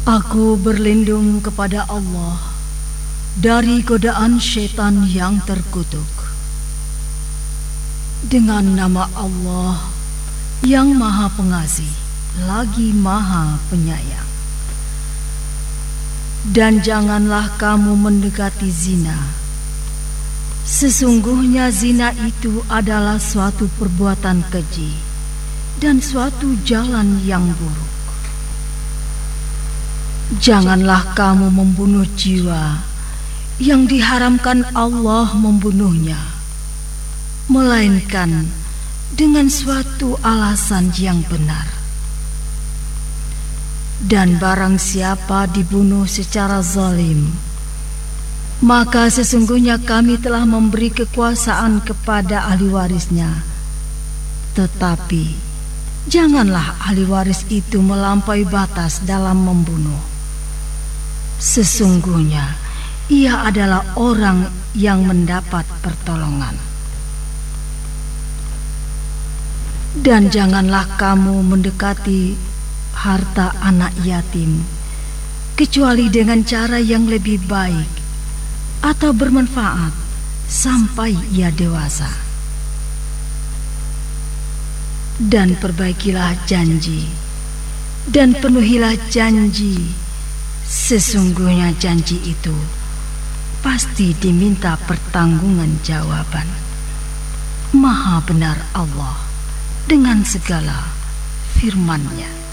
Aku berlindung kepada Allah dari godaan syaitan yang terkutuk. Dengan nama Allah yang Maha Pengasih lagi Maha Penyayang. Dan janganlah kamu mendekati zina. Sesungguhnya zina itu adalah suatu perbuatan keji dan suatu jalan yang buruk. Janganlah kamu membunuh jiwa yang diharamkan Allah membunuhnya, melainkan dengan suatu alasan yang benar. Dan barang siapa dibunuh secara zalim, maka sesungguhnya kami telah memberi kekuasaan kepada ahli warisnya. Tetapi janganlah ahli waris itu melampaui batas dalam membunuh. Sesungguhnya ia adalah orang yang mendapat pertolongan. Dan janganlah kamu mendekati harta anak yatim kecuali dengan cara yang lebih baik atau bermanfaat sampai ia dewasa. Dan perbaikilah janji dan penuhilah janji. Sesungguhnya janji itu pasti diminta pertanggungjawaban jawaban. Maha benar Allah dengan segala firman-Nya.